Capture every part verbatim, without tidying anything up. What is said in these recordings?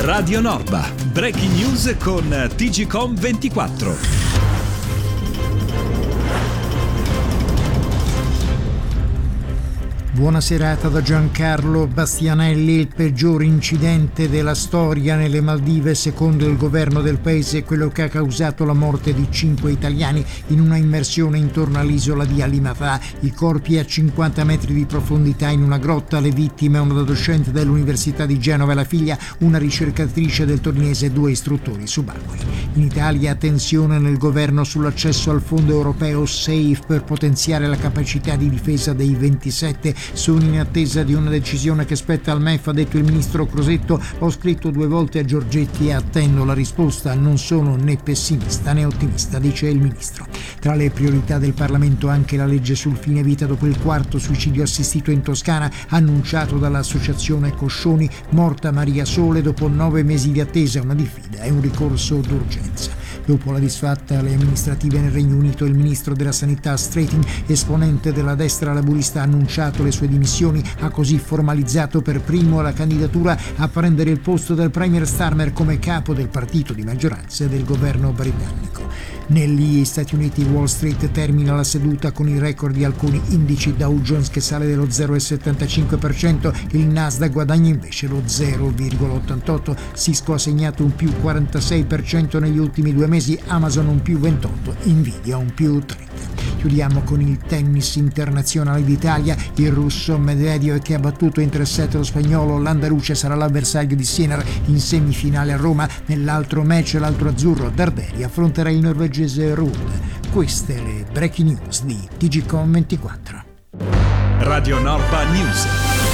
Radio Norba, breaking news con T G Com ventiquattro. Buona serata da Giancarlo Bastianelli. Il peggior incidente della storia nelle Maldive, secondo il governo del paese, è quello che ha causato la morte di cinque italiani in una immersione intorno all'isola di Alimatà. I corpi a cinquanta metri di profondità in una grotta. Le vittime, una docente dell'Università di Genova e la figlia, una ricercatrice del torinese e due istruttori subacquei. In Italia tensione nel governo sull'accesso al fondo europeo SAFE per potenziare la capacità di difesa dei ventisette. Sono in attesa di una decisione che spetta al M E F, ha detto il ministro Crosetto. Ho scritto due volte a Giorgetti e attendo la risposta. Non sono né pessimista né ottimista, dice il ministro. Tra le priorità del Parlamento anche la legge sul fine vita dopo il quarto suicidio assistito in Toscana, annunciato dall'associazione Coscioni. Morta Maria Sole dopo nove mesi di attesa, una diffida e un ricorso d'urgenza. Dopo la disfatta alle amministrative nel Regno Unito, il ministro della Sanità Strating, esponente della destra laburista, ha annunciato le sue dimissioni. Ha così formalizzato per primo la candidatura a prendere il posto del premier Starmer come capo del partito di maggioranza del governo britannico. Negli Stati Uniti Wall Street termina la seduta con i record di alcuni indici. Dow Jones che sale dello zero virgola settantacinque per cento, il Nasdaq guadagna invece lo zero virgola ottantotto per cento, Cisco ha segnato un più quarantasei per cento negli ultimi due mesi, Amazon un più ventotto per cento, Nvidia un più trenta per cento. Chiudiamo con il tennis internazionale d'Italia. Il russo Medvedev, che ha battuto in tre set lo spagnolo Landaluce, sarà l'avversario di Sinner in semifinale a Roma. Nell'altro match l'altro azzurro Darderi affronterà il norvegese Ruud. Queste le breaking news di T G Com ventiquattro. Radio Norba News.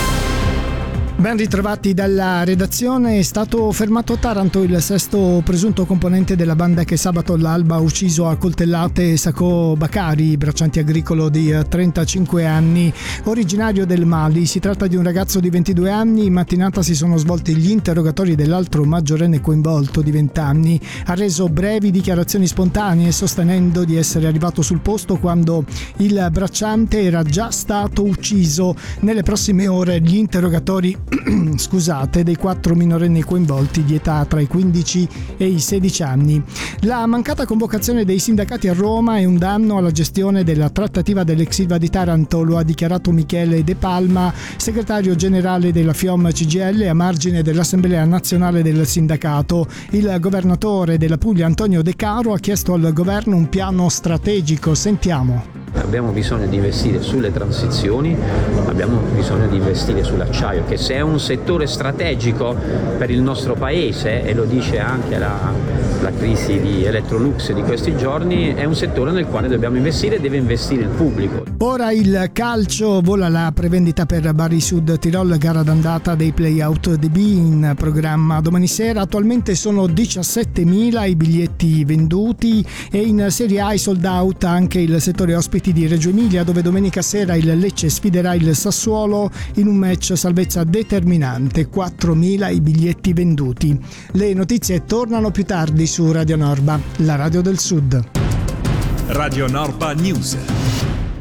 Ben ritrovati dalla redazione. È stato fermato a Taranto il sesto presunto componente della banda che sabato all'alba ha ucciso a coltellate Sacco Bakari, bracciante agricolo di trentacinque anni, originario del Mali. Si tratta di un ragazzo di ventidue anni. In mattinata si sono svolti gli interrogatori dell'altro maggiorenne coinvolto di venti anni. Ha reso brevi dichiarazioni spontanee, sostenendo di essere arrivato sul posto quando il bracciante era già stato ucciso. Nelle prossime ore gli interrogatori scusate, dei quattro minorenni coinvolti di età tra i quindici e i sedici anni. La mancata convocazione dei sindacati a Roma è un danno alla gestione della trattativa dell'ex Ilva di Taranto, lo ha dichiarato Michele De Palma, segretario generale della FIOM C G I L, a margine dell'Assemblea nazionale del sindacato. Il governatore della Puglia Antonio De Caro ha chiesto al governo un piano strategico. Sentiamo. Abbiamo bisogno di investire sulle transizioni, abbiamo bisogno di investire sull'acciaio, che se è un settore strategico per il nostro paese, e lo dice anche la, la crisi di Electrolux di questi giorni, è un settore nel quale dobbiamo investire e deve investire il pubblico. Ora il calcio, vola la prevendita per Bari Sud Tirol, gara d'andata dei play-out di B in programma domani sera. Attualmente sono diciassettemila i biglietti venduti e in Serie A i sold out anche il settore ospiti di Reggio Emilia, dove domenica sera il Lecce sfiderà il Sassuolo in un match salvezza determinante. quattromila i biglietti venduti. Le notizie tornano più tardi su Radio Norba, la radio del Sud. Radio Norba News.